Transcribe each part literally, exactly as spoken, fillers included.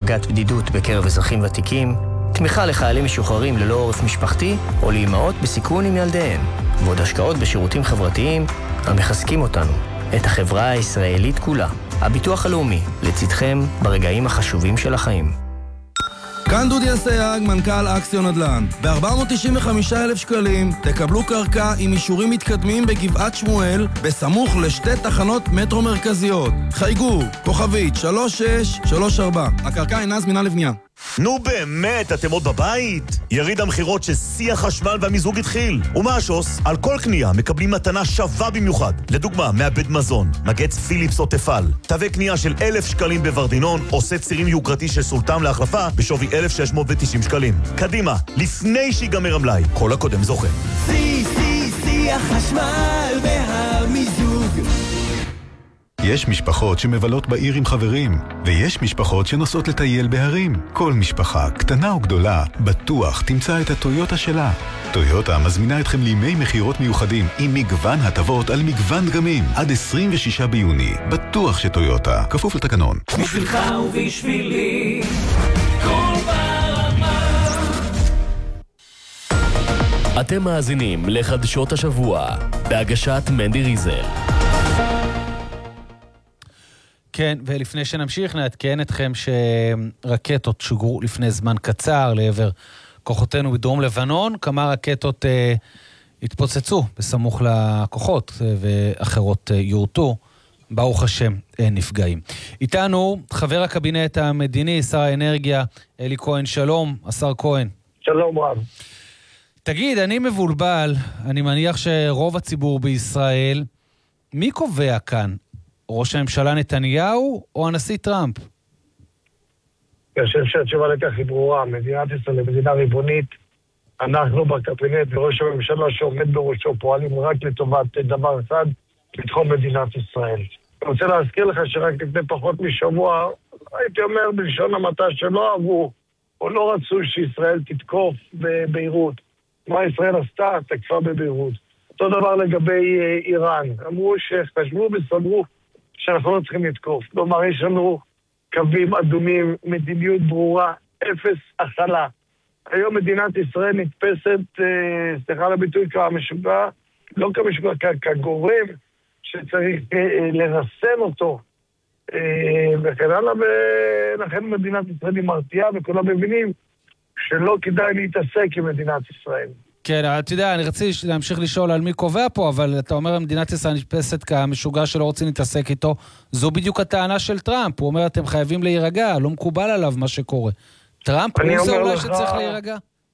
להפגת בדידות בקרב אזרחים ותיקים, תמיכה לחיילים משוחררים ללא עורף משפחתי או לאימהות בסיכון עם ילדיהן, ועוד השקעות בשירותים חברתיים המחזקים אותנו, את החברה הישראלית כולה. הביטוח הלאומי, לצדכם ברגעים החשובים של החיים. כאן דודי אסייג, מנכ"ל אקסיון נדל"ן. ב-ארבע מאות תשעים וחמישה אלף שקלים תקבלו קרקע עם אישורים מתקדמים בגבעת שמואל, בסמוך לשתי תחנות מטרו מרכזיות. חייגו, כוכבית שלוש שש שלוש ארבע. הקרקע אינה זמינה לבנייה. נו באמת, אתם עוד בבית? יריד המחירות ששיא החשמל והמיזוג התחיל. ומה השוס? על כל קנייה מקבלים מתנה שווה במיוחד. לדוגמה, מעבד מזון, מגץ פיליפס או תפל. תווי קנייה של אלף שקלים בוורדינון, או סט צירים יוקרתי של סולטם להחלפה בשווי אלף שש מאות ותשעים שקלים. קדימה, לפני שיגמר המלאי, כל הקודם זוכה. שיא, שיא, שיא החשמל והמיזוג. יש משפחות שמבלות בעיר עם חברים, ויש משפחות שנוסעות לטייל בהרים. כל משפחה, קטנה או גדולה, בטוח תמצא את הטויוטה שלה. טויוטה מזמינה אתכם לימי מחירות מיוחדים עם מגוון הטבות על מגוון דגמים. עד עשרים ושישה ביוני. בטוח שטויוטה, כפוף לתקנון. בשבילך ובשבילי, כל ברמה. אתם מאזינים לחדשות השבוע, בהגשת מנדי ריזל. כן, ולפני שנמשיך נעדכן אתכם שרקטות שוגרו לפני זמן קצר לעבר כוחותינו בדרום לבנון, כמה רקטות אה, התפוצצו בסמוך לכוחות אה, ואחרות אה, יורטו, ברוך השם אה, נפגעים. איתנו חבר הקבינט המדיני, שר האנרגיה אלי כהן, שלום, השר כהן. שלום רב. תגיד, אני מבולבל, אני מניח שרוב הציבור בישראל, מי קובע כאן? ראש הממשלה נתניהו או הנשיא טראמפ? אני חושב שהתשובה לכך היא ברורה. מדינת ישראל היא מדינה ריבונית. אנחנו בקבינט וראש הממשלה שעומד בראשו פועלים רק לטובת דבר אחד, ביטחון מדינת ישראל. אני רוצה להזכיר לך שרק לפני פחות משבוע, הייתי אומר בלשון המעטה שלא אהבו או לא רצו שישראל תתקוף בביירות. מה ישראל עשתה? תקפה בביירות. אותו דבר לגבי איראן. אמרו שחשבו וסברו שאנחנו לא צריכים לתקוף. כלומר, יש לנו קווים אדומים, מדיניות ברורה, אפס הכלה. היום מדינת ישראל נתפסת, אה, סליחה לביטוי, כמשוגע, לא כמשוגע, כגורם שצריך אה, לרסן אותו. אה, וכן הלאה, ולכן מדינת ישראל היא מרתיעה, וכולם מבינים שלא כדאי להתעסק עם מדינת ישראל. כן, אתה יודע, אני רציתי להמשיך לשאול על מי קובע פה, אבל אתה אומר, מדינת ישראל נתפסת כמשוגע שלא רוצים להתעסק איתו, זו בדיוק הטענה של טראמפ, הוא אומר, אתם חייבים להירגע, לא מקובל עליו מה שקורה. טראמפ הוא זה אולי שצריך להירגע?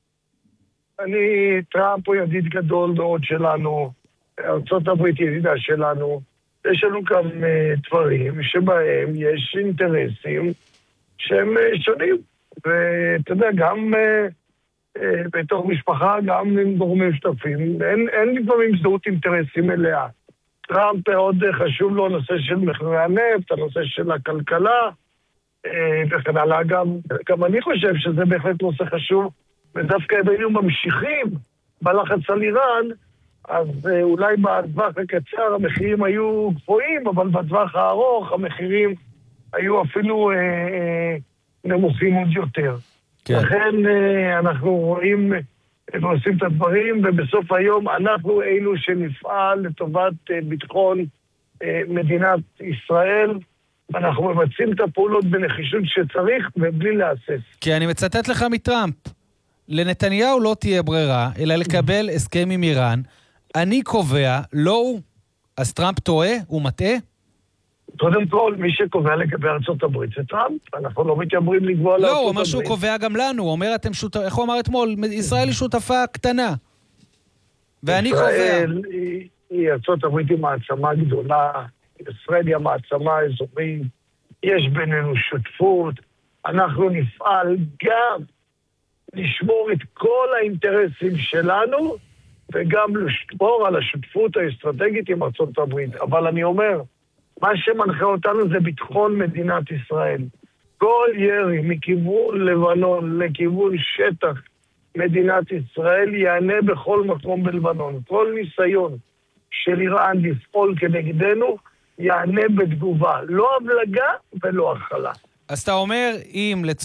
אני, טראמפ הוא ידיד גדול מאוד שלנו, ארצות הברית ידידה שלנו, יש לנו כאן uh, דברים שבהם יש אינטרסים שהם uh, שונים, ואתה יודע, גם... Uh, בתוך משפחה, גם עם גורמים שותפים. אין, אין לפעמים זהות אינטרסים מלאה. טראמפ מאוד חשוב לו הנושא של מחירי הנפט, הנושא של הכלכלה, וכן הלאה. גם, גם אני חושב שזה בהחלט נושא חשוב, ודווקא אם היינו ממשיכים בלחץ על איראן, אז אולי בטווח הקצר המחירים היו גבוהים, אבל בטווח הארוך המחירים היו אפילו אה, אה, נמוכים עוד יותר. כן. לכן אנחנו רואים ועושים את הדברים, ובסוף היום אנחנו אלו שנפעל לטובת ביטחון מדינת ישראל, ואנחנו מבצעים את הפעולות בנחישות שצריך ובלי להסס. כי אני מצטט לך מטראמפ, לנתניהו לא תהיה ברירה, אלא לקבל הסכם עם איראן, אני קובע, לא הוא. אז טראמפ טועה? הוא מטעה? קודם כל, מי שקובע לגבי ארצות הברית זה טראמפ, אנחנו לא מתיימרים לקבוע לארצות הברית. לא, הוא אומר שהוא קובע גם לנו, הוא אומר, אתם שותפ... איך הוא אמר אתמול? ישראל היא שותפה קטנה. ואני קובע. ישראל היא, היא ארצות הברית היא מעצמה גדולה, ישראל היא המעצמה האזורית, יש בינינו שותפות, אנחנו נפעל גם לשמור את כל האינטרסים שלנו, וגם לשמור על השותפות האסטרטגית עם ארצות הברית. אבל אני אומר, מה שמנחה אותנו זה ביטחון מדינת ישראל. כל ירי מכיוון לבנון לכיוון שטח מדינת ישראל יענה בכל מקום בלבנון. כל ניסיון של איראן לפעול כנגדנו יענה בתגובה. לא הבלגה ולא הכלה. אז אתה אומר, אם